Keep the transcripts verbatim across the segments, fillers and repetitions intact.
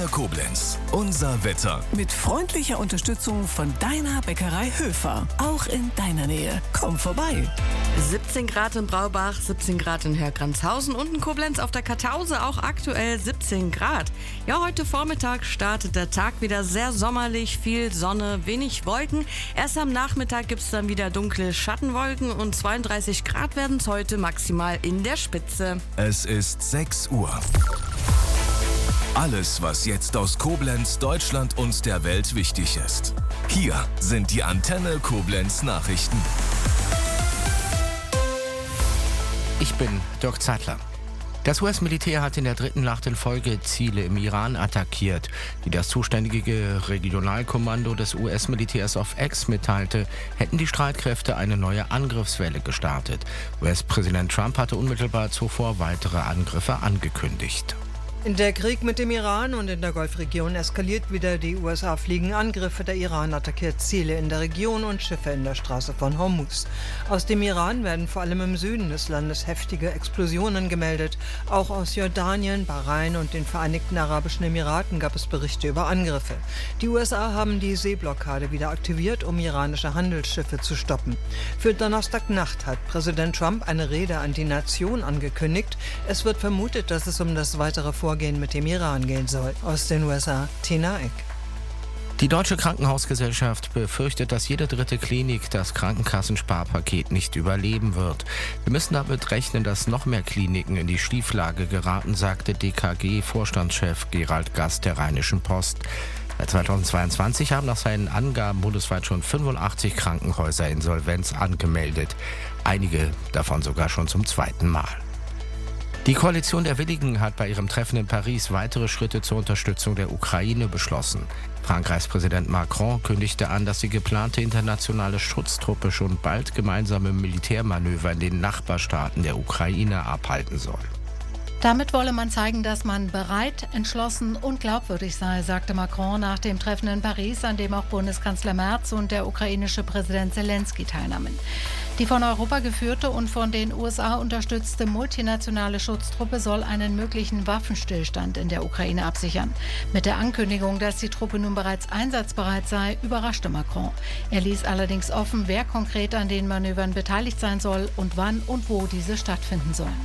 Antenne Koblenz. Unser Wetter. Mit freundlicher Unterstützung von deiner Bäckerei Höfer. Auch in deiner Nähe. Komm vorbei. siebzehn Grad in Braubach, siebzehn Grad in Hergranzhausen und in Koblenz auf der Kartause auch aktuell siebzehn Grad. Ja, heute Vormittag startet der Tag wieder sehr sommerlich, viel Sonne, wenig Wolken. Erst am Nachmittag gibt es dann wieder dunkle Schattenwolken und zweiunddreißig Grad werden es heute maximal in der Spitze. Es ist sechs Uhr. Alles, was jetzt aus Koblenz, Deutschland und der Welt wichtig ist. Hier sind die Antenne Koblenz Nachrichten. Ich bin Dirk Zeitler. Das U S-Militär hat in der dritten Nacht in Folge Ziele im Iran attackiert. Wie das zuständige Regionalkommando des U S-Militärs auf X mitteilte, hätten die Streitkräfte eine neue Angriffswelle gestartet. U S-Präsident Trump hatte unmittelbar zuvor weitere Angriffe angekündigt. Der Krieg mit dem Iran und in der Golfregion eskaliert wieder. Die U S A fliegen Angriffe, der Iran attackiert Ziele in der Region und Schiffe in der Straße von Hormuz. Aus dem Iran werden vor allem im Süden des Landes heftige Explosionen gemeldet. Auch aus Jordanien, Bahrain und den Vereinigten Arabischen Emiraten gab es Berichte über Angriffe. Die U S A haben die Seeblockade wieder aktiviert, um iranische Handelsschiffe zu stoppen. Für Donnerstagnacht hat Präsident Trump eine Rede an die Nation angekündigt. Es wird vermutet, dass es um das weitere Vorgehen mit dem Iran gehen soll. Aus den U S A, Tina Eck. Die Deutsche Krankenhausgesellschaft befürchtet, dass jede dritte Klinik das Krankenkassensparpaket nicht überleben wird. Wir müssen damit rechnen, dass noch mehr Kliniken in die Schieflage geraten, sagte D K G-Vorstandschef Gerald Gast der Rheinischen Post. Seit zweitausendzweiundzwanzig haben nach seinen Angaben bundesweit schon fünfundachtzig Krankenhäuser Insolvenz angemeldet. Einige davon sogar schon zum zweiten Mal. Die Koalition der Willigen hat bei ihrem Treffen in Paris weitere Schritte zur Unterstützung der Ukraine beschlossen. Frankreichs Präsident Macron kündigte an, dass die geplante internationale Schutztruppe schon bald gemeinsame Militärmanöver in den Nachbarstaaten der Ukraine abhalten soll. Damit wolle man zeigen, dass man bereit, entschlossen und glaubwürdig sei, sagte Macron nach dem Treffen in Paris, an dem auch Bundeskanzler Merz und der ukrainische Präsident Zelensky teilnahmen. Die von Europa geführte und von den U S A unterstützte multinationale Schutztruppe soll einen möglichen Waffenstillstand in der Ukraine absichern. Mit der Ankündigung, dass die Truppe nun bereits einsatzbereit sei, überraschte Macron. Er ließ allerdings offen, wer konkret an den Manövern beteiligt sein soll und wann und wo diese stattfinden sollen.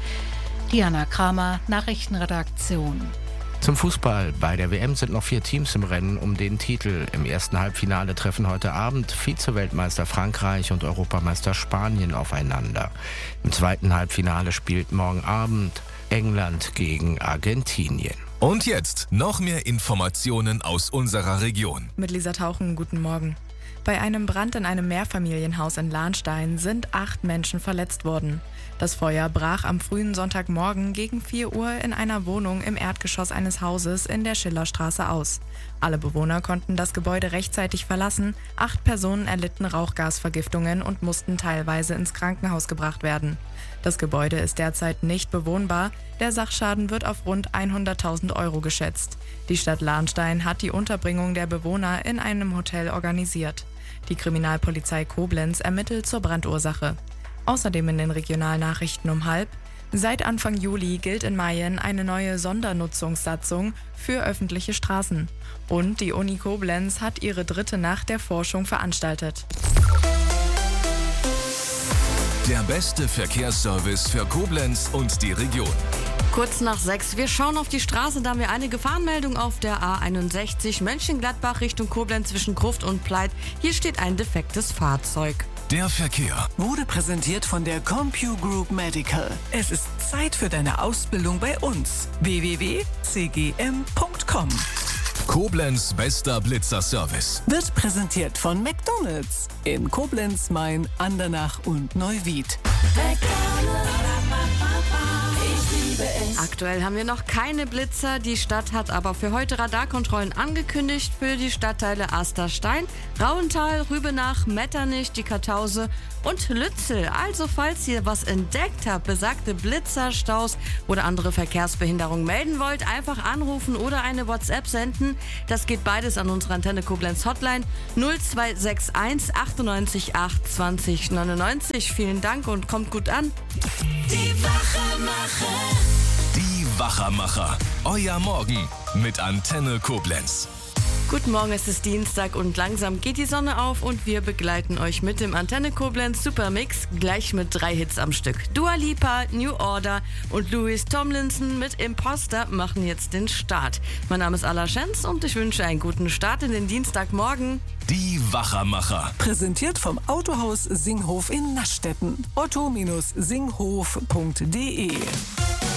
Diana Kramer, Nachrichtenredaktion. Zum Fußball. Bei der W M sind noch vier Teams im Rennen um den Titel. Im ersten Halbfinale treffen heute Abend Vize-Weltmeister Frankreich und Europameister Spanien aufeinander. Im zweiten Halbfinale spielt morgen Abend England gegen Argentinien. Und jetzt noch mehr Informationen aus unserer Region. Mit Lisa Tauchen, guten Morgen. Bei einem Brand in einem Mehrfamilienhaus in Lahnstein sind acht Menschen verletzt worden. Das Feuer brach am frühen Sonntagmorgen gegen vier Uhr in einer Wohnung im Erdgeschoss eines Hauses in der Schillerstraße aus. Alle Bewohner konnten das Gebäude rechtzeitig verlassen. Acht Personen erlitten Rauchgasvergiftungen und mussten teilweise ins Krankenhaus gebracht werden. Das Gebäude ist derzeit nicht bewohnbar. Der Sachschaden wird auf rund hunderttausend Euro geschätzt. Die Stadt Lahnstein hat die Unterbringung der Bewohner in einem Hotel organisiert. Die Kriminalpolizei Koblenz ermittelt zur Brandursache. Außerdem in den Regionalnachrichten um halb. Seit Anfang Juli gilt in Mayen eine neue Sondernutzungssatzung für öffentliche Straßen. Und die Uni Koblenz hat ihre dritte Nacht der Forschung veranstaltet. Der beste Verkehrsservice für Koblenz und die Region. Kurz nach sechs. Wir schauen auf die Straße, da haben wir eine Gefahrenmeldung auf der A einundsechzig Mönchengladbach Richtung Koblenz zwischen Gruft und Pleit. Hier steht ein defektes Fahrzeug. Der Verkehr Wurde präsentiert von der CompuGroup Medical. Es ist Zeit für deine Ausbildung bei uns. w w w punkt c g m punkt com. Koblenz bester Blitzerservice. Wird präsentiert von McDonald's in Koblenz, Main, Andernach und Neuwied. Aktuell haben wir noch keine Blitzer. Die Stadt hat aber für heute Radarkontrollen angekündigt für die Stadtteile Asterstein, Rauental, Rübenach, Metternich, die Kartause und Lützel. Also falls ihr was entdeckt habt, besagte Blitzer, Staus oder andere Verkehrsbehinderungen melden wollt, einfach anrufen oder eine WhatsApp senden. Das geht beides an unsere Antenne Koblenz Hotline null zwei sechs eins achtundneunzig acht zwanzig neunundneunzig. Vielen Dank und kommt gut an. Die Wachermacher. Euer Morgen mit Antenne Koblenz. Guten Morgen, es ist Dienstag und langsam geht die Sonne auf und wir begleiten euch mit dem Antenne Koblenz Supermix, gleich mit drei Hits am Stück. Dua Lipa, New Order und Louis Tomlinson mit Imposter machen jetzt den Start. Mein Name ist Ala Schenz und ich wünsche einen guten Start in den Dienstagmorgen. Die Wachermacher. Präsentiert vom Autohaus Singhof in Naschstetten. otto Bindestrich singhof punkt de